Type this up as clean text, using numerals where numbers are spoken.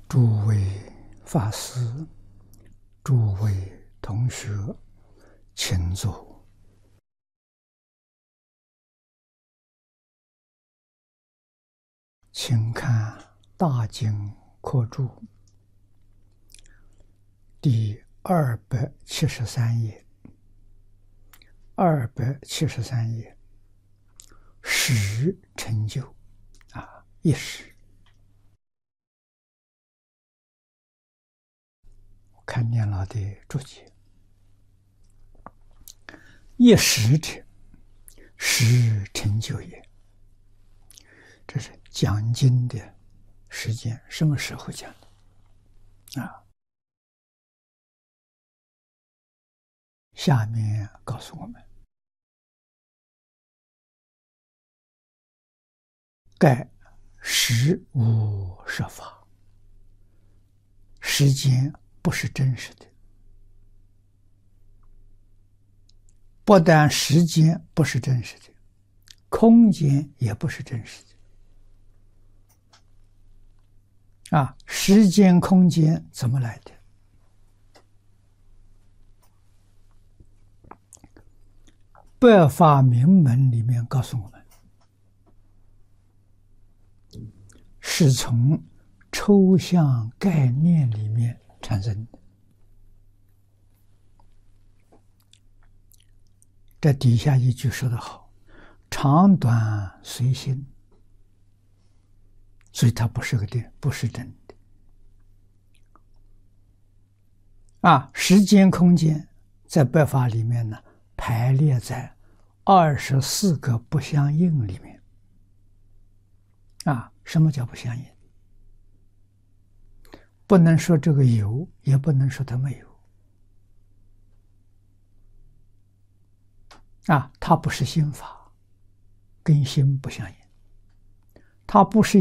诸位法师、诸位同学，请坐。请看《大经课注》第273页，273页，时成就一时。看念老的注解，一时者，时成就也。这是讲经的时间，什么时候讲的？下面告诉我们，盖时无设法，时间不是真实的。不但时间不是真实的，空间也不是真实的。时间、空间怎么来的？百法明门里面告诉我们，是从抽象概念里面产生的。这底下一句说得好，长短随心，所以它不是不是真的。时间、空间在百法里面呢，排列在24个不相应里面。什么叫不相应？不能说这个有，也不能说它没有。它不是心法，跟心不相应。它不是